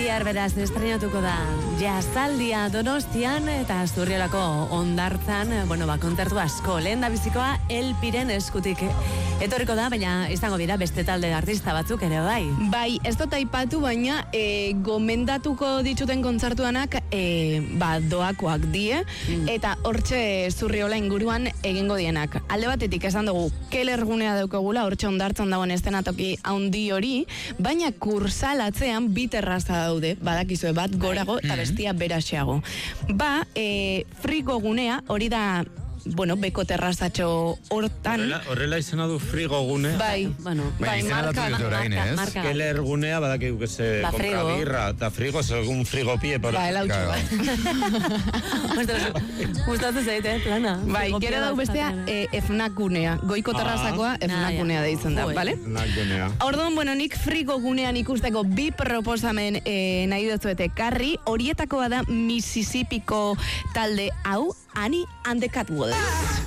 Bihar beraz estrenatuko da Jazaldia Donostian eta Zurriolako Hondartzan, kontzertu asko. Lehen da bizikoa Elpiren eskutik etorriko da, baina izango dira beste talde artista batzuk ere bai. Bai, ez dut aipatu, baina gomendatuko dituten kontzertuanak doakoak die, eta hortxe Zurriola inguruan egingo dienak. Alde batetik esan dugu, Keller gunea daukagula, hortxe Hondartzan dagoen eszenatoki handi hori, baina kursalatzean bi terraza daude, badakizue bat gorago eta bestia beraxeago. Frigo gunea, hori da beko terrazatxo hortan. Horrela izena du frigo gunea. Bai, marka. Keller gunea, badakik se compra birra, eta frigo, segun frigopie. Lautxo. Gustatzen zaite, plana. Bai, gero dau bestea, Fnac gunea. Goiko terrazakoa Fnac gunea deitzen da, bale? Fnac gunea. Orduan, nik frigo gunean ikusteko bi proposamen nahi dutzuete karri, horietakoa da Mississippiko talde hau, Annie and the Catwalks.